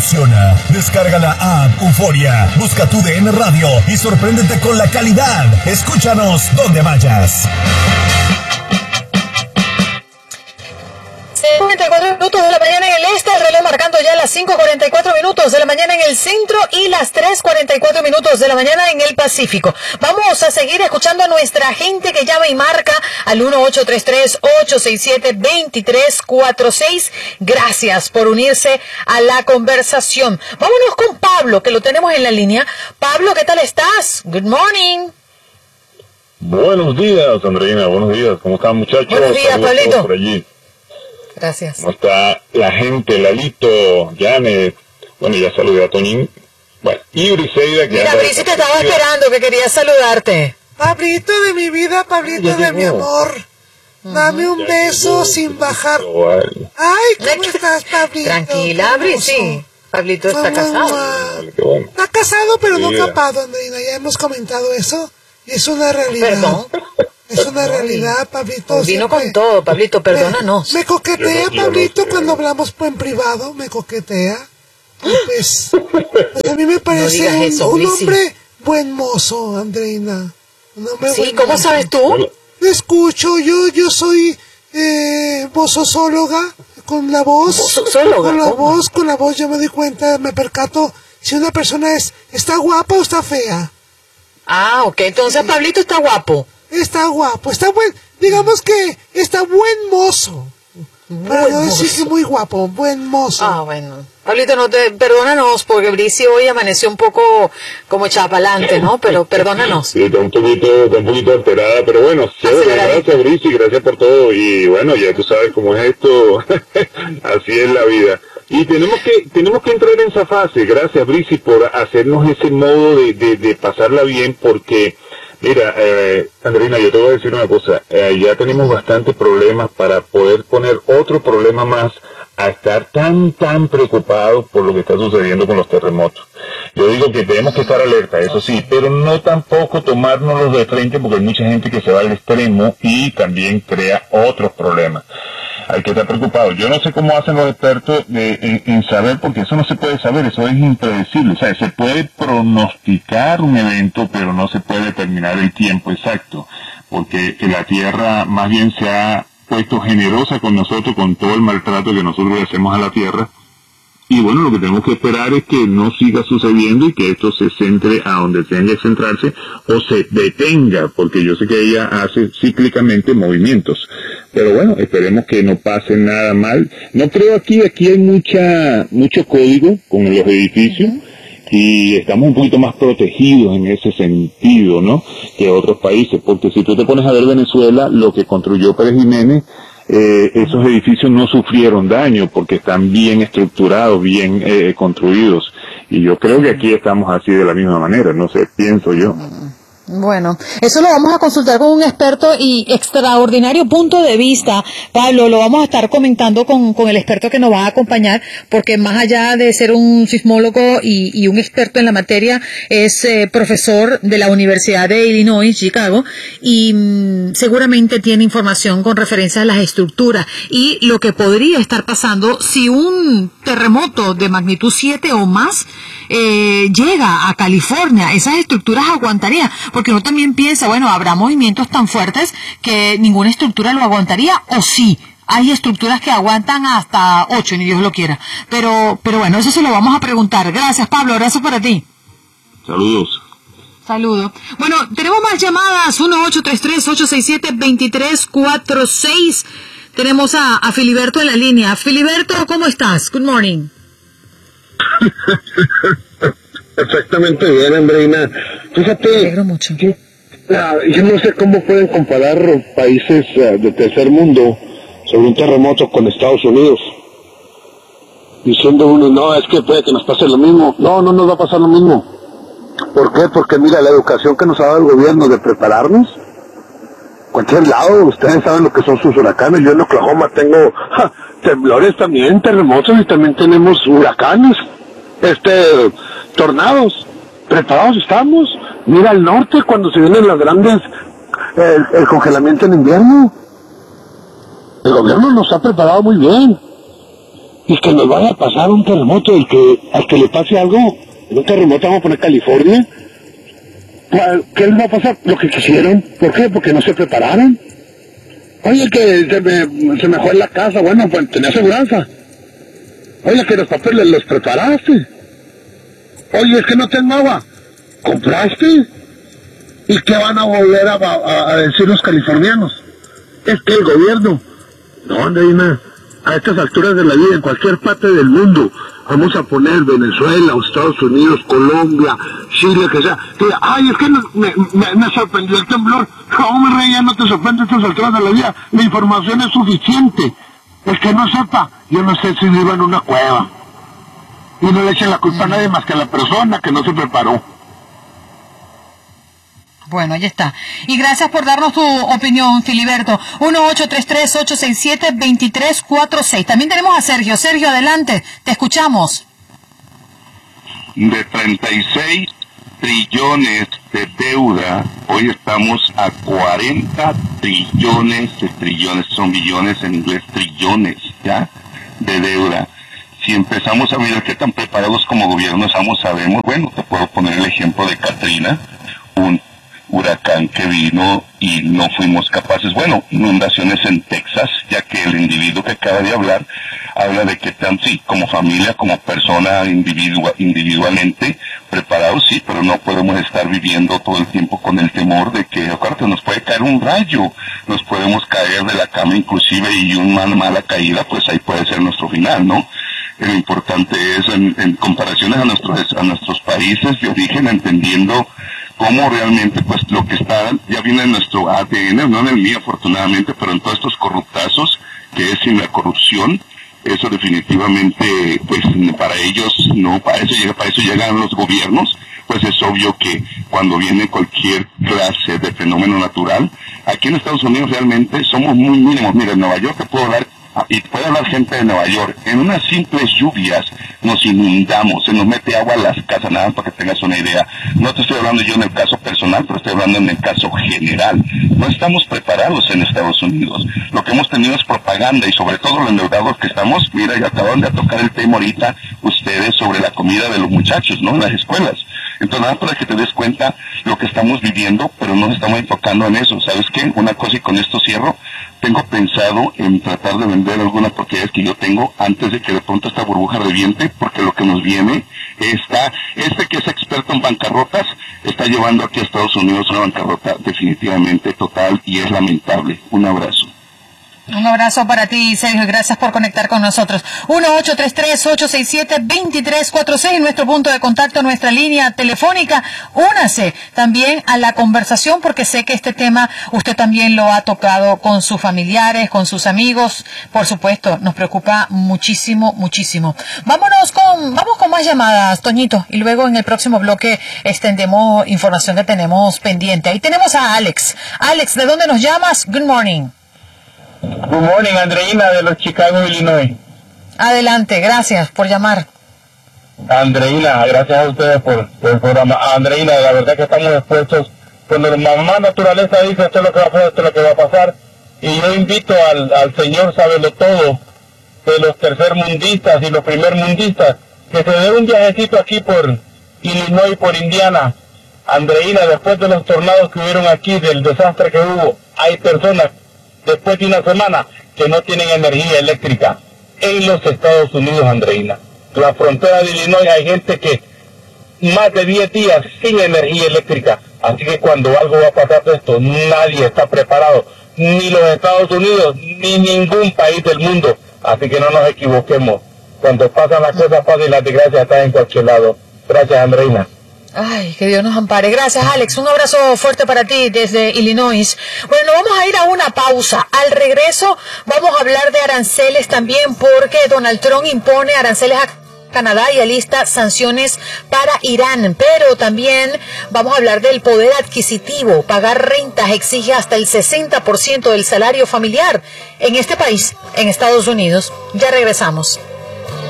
funciona. Descarga la app Euforia, busca tu DN Radio y sorpréndete con la calidad. Escúchanos donde vayas. 44 minutos de la mañana en el este, el reloj marcando ya las 5:44 minutos de la mañana en el centro y las 3:44 minutos de la mañana en el Pacífico. Vamos a seguir escuchando a nuestra gente que llama y marca al 1-833-867-2346. Gracias por unirse a la conversación. Vámonos con Pablo, que lo tenemos en la línea. Pablo, ¿qué tal estás? Good morning. Buenos días, Andreina, buenos días. ¿Cómo están, muchachos? Buenos días, Saludos Pablito. por allí. Gracias. ¿Cómo está la gente? Lalito, Janet, bueno, ya saludé a Toñín. Bueno, y Briseida, que Mira, Brisi te estaba esperando, que quería saludarte. Pablito de mi vida, Pablito de mi amor. Dame un beso sin bajar. Ay, ¿cómo estás, Pablito? Tranquila, Brisi. Pablito está casado. Qué bueno. Está casado, pero no Sí. capado, Andreina. Ya hemos comentado eso. Y es una realidad. Perdón. Es una realidad, Pablito. Vino siempre- con todo, Pablito, perdónanos. Me coquetea, Yo no Pablito, sé. cuando hablamos en privado. Me coquetea. Y pues a mí me parece digas eso, un Brisi. hombre buen mozo, Andreina. Un hombre Sí, buen ¿cómo mozo. sabes tú? Bueno, Escucho, yo soy vozosóloga, con la voz, ¿Vozosóloga? ¿Cómo? con la voz yo me doy cuenta, me percato si una persona está guapa o está fea. Ah, ok, entonces Pablito está guapo. Está guapo, está buen, digamos que está buen mozo. Para no Buen decir mozo. que muy guapo, buen mozo. Ah, bueno. Pablito, perdónanos, porque Brisi hoy amaneció un poco como chapalante, ¿no? Pero perdónanos. sí, está un poquito alterada, pero bueno, chévere, Acelerada. gracias, Brisi, gracias por todo. Y bueno, ya tú sabes cómo es esto, así es la vida. Y tenemos que entrar en esa fase. Gracias, Brisi, por hacernos ese modo de pasarla bien, porque mira, Andreina, yo te voy a decir una cosa, ya tenemos bastantes problemas para poder poner otro problema más a estar tan preocupados por lo que está sucediendo con los terremotos. Yo digo que tenemos que estar alerta, eso sí, pero no tampoco tomárnoslos de frente, porque hay mucha gente que se va al extremo y también crea otros problemas. Hay que estar preocupado. Yo no sé cómo hacen los expertos en saber, porque eso no se puede saber, eso es impredecible. O sea, se puede pronosticar un evento, pero no se puede determinar el tiempo exacto, porque la Tierra más bien se ha puesto generosa con nosotros, con todo el maltrato que nosotros le hacemos a la Tierra. Y bueno, lo que tenemos que esperar es que no siga sucediendo y que esto se centre a donde tenga que centrarse o se detenga, porque yo sé que ella hace cíclicamente movimientos. Pero bueno, esperemos que no pase nada mal. No creo aquí hay mucho código con los edificios y estamos un poquito más protegidos en ese sentido, ¿no? Que otros países, porque si tú te pones a ver Venezuela, lo que construyó Pérez Jiménez, esos edificios no sufrieron daño porque están bien estructurados, bien construidos. Y yo creo que aquí estamos así de la misma manera, no sé, pienso yo. Bueno, eso lo vamos a consultar con un experto y extraordinario punto de vista, Pablo, lo vamos a estar comentando con el experto que nos va a acompañar, porque más allá de ser un sismólogo y un experto en la materia, es profesor de la Universidad de Illinois, Chicago, y seguramente tiene información con referencia a las estructuras y lo que podría estar pasando si un terremoto de magnitud 7 o más llega a California. Esas estructuras aguantarían, porque uno también piensa, bueno, habrá movimientos tan fuertes que ninguna estructura lo aguantaría, o sí, hay estructuras que aguantan hasta 8, ni Dios lo quiera, pero bueno, eso se lo vamos a preguntar. Gracias, Pablo, abrazo para ti. Saludos. Saludos. Bueno, tenemos más llamadas, 1-833-867-2346. Tenemos a Filiberto en la línea. Filiberto, ¿cómo estás? Good morning. Perfectamente bien, Andreina. Fíjate, Me alegro mucho. yo no sé cómo pueden comparar países del tercer mundo sobre un terremoto con Estados Unidos. Diciendo uno, no, es que puede que nos pase lo mismo. No nos va a pasar lo mismo. ¿Por qué? Porque mira, la educación que nos ha dado el gobierno de prepararnos, cualquier lado, ustedes saben lo que son sus huracanes. Yo en Oklahoma tengo temblores también, terremotos, y también tenemos huracanes, tornados. Preparados estamos. Mira al norte cuando se vienen las grandes, el congelamiento en invierno. El gobierno nos ha preparado muy bien. y que nos vaya a pasar un terremoto, al que le pase algo, un terremoto, vamos a poner California, ¿qué les va a pasar? Lo que quisieron. ¿Por qué? Porque no se prepararon. Oye, que se me fue en la casa, bueno, pues tenía aseguranza. Oye, que los papeles los preparaste. Oye, es que no tengo agua. ¿Compraste? ¿Y qué van a volver a decir los californianos? Es que el gobierno... No, Andreina, a estas alturas de la vida, en cualquier parte del mundo, vamos a poner Venezuela, Estados Unidos, Colombia, Chile, que sea. Que, ay, es que me sorprendió el temblor. No, hombre, rey, ya no te sorprende a estas alturas de la vida. La información es suficiente. El que no sepa, yo no sé si viva en una cueva. Y no le echen la culpa a nadie más que a la persona que no se preparó. Bueno, ahí está. Y gracias por darnos tu opinión, Filiberto. 1-833-867-2346. También tenemos a Sergio. Sergio, adelante. Te escuchamos. De 36 trillones de deuda, hoy estamos a 40 trillones, son billones en inglés, trillones, ¿ya? De deuda. Si empezamos a mirar qué tan preparados como gobierno estamos, sabemos, bueno, te puedo poner el ejemplo de Katrina, un huracán que vino y no fuimos capaces, bueno, inundaciones en Texas, ya que el individuo que acaba de hablar, habla de que tan sí, como familia, como persona individualmente preparados, sí, pero no podemos estar viviendo todo el tiempo con el temor de que, acuérdate, nos puede caer un rayo, nos podemos caer de la cama inclusive, y una mala caída, pues ahí puede ser nuestro final, ¿no? Lo importante es, en comparaciones a nuestros países de origen, entendiendo cómo realmente, pues, lo que está, ya viene en nuestro ADN, no en el mío afortunadamente, pero en todos estos corruptazos, que es sin la corrupción, eso definitivamente, pues, para ellos, no, para eso llegan los gobiernos, pues es obvio que cuando viene cualquier clase de fenómeno natural, aquí en Estados Unidos realmente somos muy mínimos. Mira, en Nueva York te puedo hablar, y puede hablar gente de Nueva York, en unas simples lluvias nos inundamos, se nos mete agua a las casas, nada más para que tengas una idea. No te estoy hablando yo en el caso personal, pero estoy hablando en el caso general. No estamos preparados en Estados Unidos. Lo que hemos tenido es propaganda, y sobre todo los endeudados que estamos, mira, ya acaban de tocar el tema ahorita ustedes sobre la comida de los muchachos, ¿no? En las escuelas. Entonces, nada para que te des cuenta lo que estamos viviendo, pero no nos estamos enfocando en eso. ¿Sabes qué? Una cosa, y con esto cierro, tengo pensado en tratar de vender algunas propiedades que yo tengo antes de que de pronto esta burbuja reviente, porque lo que nos viene está, que es experto en bancarrotas, está llevando aquí a Estados Unidos una bancarrota definitivamente total, y es lamentable. Un abrazo. Un abrazo para ti, Sergio, y gracias por conectar con nosotros. 1-833-867-2346, nuestro punto de contacto, nuestra línea telefónica. Únase también a la conversación, porque sé que este tema usted también lo ha tocado con sus familiares, con sus amigos. Por supuesto, nos preocupa muchísimo, muchísimo. Vamos con más llamadas, Toñito, y luego en el próximo bloque extendemos información que tenemos pendiente. Ahí tenemos a Alex. Alex, ¿de dónde nos llamas? Good morning. Good morning, Andreina, de los Chicago, Illinois. Adelante, gracias por llamar. Andreina, gracias a ustedes por el programa. Andreina, la verdad que estamos expuestos. Cuando la mamá naturaleza dice esto es lo que va a pasar, esto es lo que va a pasar. Y yo invito al señor Sábelo Todo, de los tercermundistas y los primermundistas, que se dé un viajecito aquí por Illinois, por Indiana. Andreina, después de los tornados que hubieron aquí, del desastre que hubo, hay personas después de una semana que no tienen energía eléctrica en los Estados Unidos, Andreina. La frontera de Illinois hay gente que más de 10 días sin energía eléctrica. Así que cuando algo va a pasar de esto, nadie está preparado, ni los Estados Unidos, ni ningún país del mundo. Así que no nos equivoquemos. Cuando pasan las cosas fáciles, las desgracias están en cualquier lado. Gracias, Andreina. Ay, que Dios nos ampare. Gracias, Alex. Un abrazo fuerte para ti desde Illinois. Bueno, vamos a ir a una pausa. Al regreso vamos a hablar de aranceles también, porque Donald Trump impone aranceles a Canadá y alista sanciones para Irán. Pero también vamos a hablar del poder adquisitivo. Pagar rentas exige hasta el 60% del salario familiar en este país, en Estados Unidos. Ya regresamos.